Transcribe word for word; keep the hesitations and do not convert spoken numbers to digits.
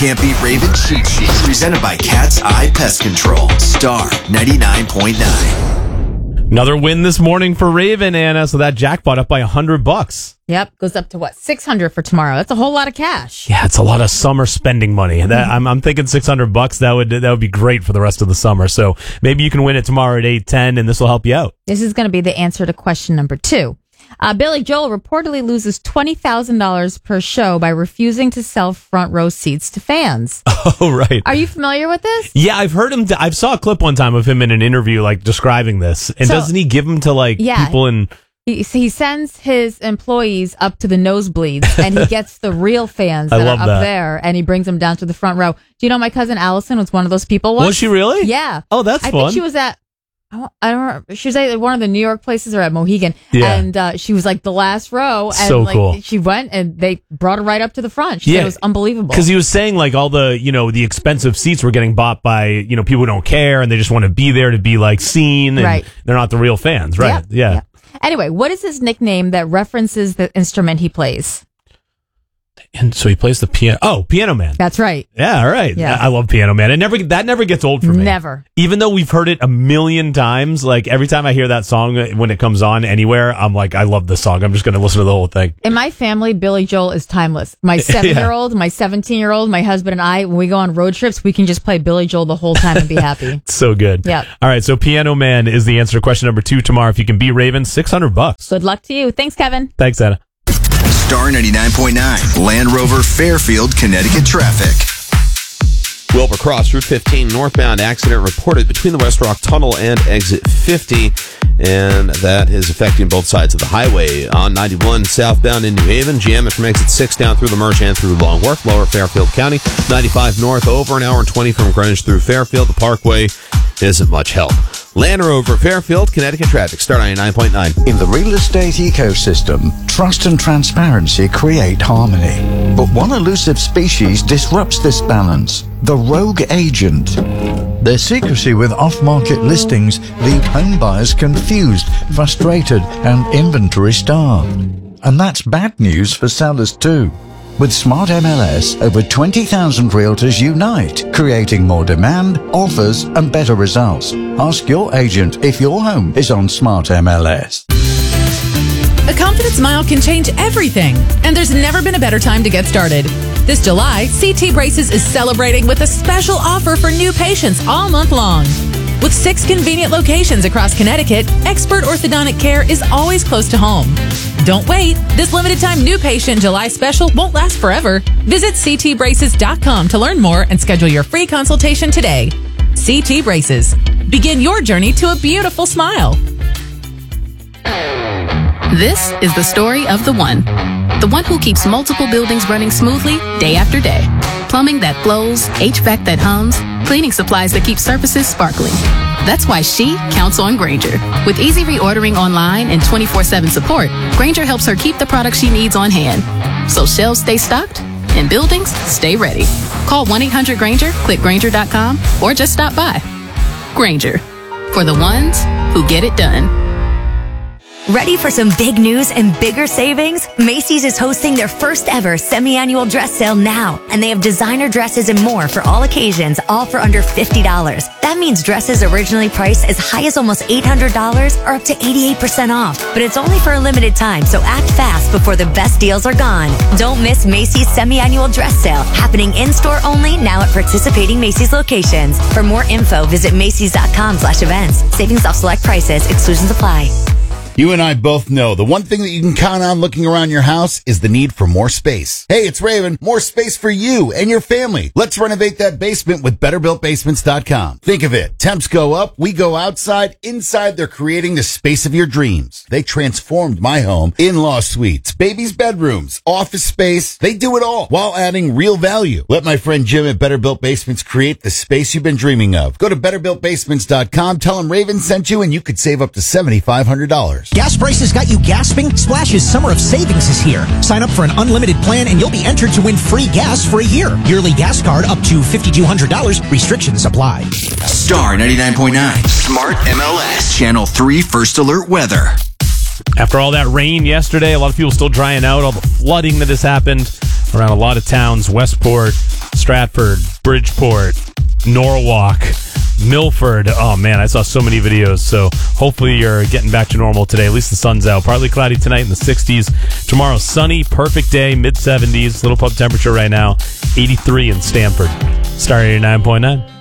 can't beat Raven cheat sheet. Presented by Cat's Eye Pest Control. Star ninety-nine point nine. Another win this morning for Raven, Anna. So that jackpot up by a hundred bucks. Yep, goes up to what, six hundred for tomorrow. That's a whole lot of cash. Yeah, it's a lot of summer spending money. That I'm, I'm thinking six hundred bucks. That would that would be great for the rest of the summer. So maybe you can win it tomorrow at eight ten, and this will help you out. This is going to be the answer to question number two. Uh, Billy Joel reportedly loses twenty thousand dollars per show by refusing to sell front row seats to fans. Oh, right. Are you familiar with this? Yeah, I've heard him. I saw a clip one time of him in an interview, like describing this. And So- doesn't he give them to like Yeah. people in? He, he sends his employees up to the nosebleeds, and he gets the real fans I that are love up that. there, and he brings them down to the front row. Do you know my cousin Allison was one of those people once? Was she really? Yeah. Oh, that's I fun. think she was at, I don't- I don't remember, she was at one of the New York places or at Mohegan, Yeah. and uh, she was like the last row, and So like cool. she went, and they brought her right up to the front. She Yeah. said it was unbelievable. Because he was saying like all the, you know, the expensive seats were getting bought by, you know, people who don't care and they just want to be there to be like seen. And Right. they're not the real fans, right? Yep, Yeah. yep. Anyway, what is his nickname that references the instrument he plays? And so he plays the piano. Oh, Piano Man. That's right. Yeah, all right. Yeah. I I love Piano Man. It never that never gets old for me. Never. Even though we've heard it a million times, like every time I hear that song uh, when it comes on anywhere, I'm like, I love this song. I'm just going to listen to the whole thing. In my family, Billy Joel is timeless. My seven-year-old, my seventeen-year-old, my husband and I, when we go on road trips, we can just play Billy Joel the whole time and be happy. So good. Yep. All right. So Piano Man is the answer to question number two tomorrow. If you can beat Raven, six hundred bucks. Good luck to you. Thanks, Kevin. Thanks, Anna. Star ninety-nine point nine. Land Rover Fairfield, Connecticut traffic. Wilbur Cross, Route fifteen northbound accident reported between the West Rock Tunnel and exit fifty, and that is affecting both sides of the highway. On ninety-one southbound in New Haven, jam it from exit six down through the Merch and through Long Wharf, lower Fairfield County. ninety-five north over an hour and twenty from Greenwich through Fairfield. The Parkway isn't much help. Land Rover Fairfield, Connecticut traffic, Star ninety-nine point nine. In the real estate ecosystem, trust and transparency create harmony. But one elusive species disrupts this balance: the rogue agent. Their secrecy with off-market listings leave home buyers confused, frustrated, and inventory-starved. And that's bad news for sellers too. With Smart M L S, over twenty thousand realtors unite, creating more demand, offers, and better results. Ask your agent if your home is on Smart M L S. A confidence mile can change everything, and there's never been a better time to get started. This July, C T Braces is celebrating with a special offer for new patients all month long. With six convenient locations across Connecticut, expert orthodontic care is always close to home. Don't wait. This limited time new patient July special won't last forever. Visit c t braces dot com to learn more and schedule your free consultation today. C T Braces. Begin your journey to a beautiful smile. This is the story of the one. The one who keeps multiple buildings running smoothly day after day. Plumbing that flows, H V A C that hums, cleaning supplies that keep surfaces sparkling. That's why she counts on Grainger. With easy reordering online and twenty-four seven support, Grainger helps her keep the products she needs on hand. So shelves stay stocked and buildings stay ready. Call one eight hundred Grainger, click Grainger dot com, or just stop by. Grainger. For the ones who get it done. Ready for some big news and bigger savings? Macy's is hosting their first ever semi-annual dress sale now, and they have designer dresses and more for all occasions, all for under fifty dollars. That means dresses originally priced as high as almost eight hundred dollars are up to eighty-eight percent off. But it's only for a limited time, so act fast before the best deals are gone. Don't miss Macy's semi-annual dress sale, happening in-store only now at participating Macy's locations. For more info, visit macys dot com slash events. Savings off select prices. Exclusions apply. You and I both know the one thing that you can count on looking around your house is the need for more space. Hey, it's Raven. More space for you and your family. Let's renovate that basement with better built basements dot com. Think of it. Temps go up. We go outside. Inside, they're creating the space of your dreams. They transformed my home. In-law suites, babies' bedrooms, office space. They do it all while adding real value. Let my friend Jim at Better Built Basements create the space you've been dreaming of. Go to better built basements dot com. Tell them Raven sent you and you could save up to seven thousand five hundred dollars. Gas prices got you gasping? Splash's Summer of Savings is here. Sign up for an unlimited plan and you'll be entered to win free gas for a year. Yearly gas card up to five thousand two hundred dollars. Restrictions apply. Star ninety-nine point nine. Smart M L S. Channel three First Alert Weather. After all that rain yesterday, a lot of people still drying out, all the flooding that has happened. around a lot of towns, Westport, Stratford, Bridgeport, Norwalk, Milford. Oh, man, I saw so many videos. So hopefully you're getting back to normal today. At least the sun's out. Partly cloudy tonight in the sixties. Tomorrow, sunny, perfect day, mid-seventies. Little pub temperature right now, eighty-three in Stamford. Star eighty-nine point nine.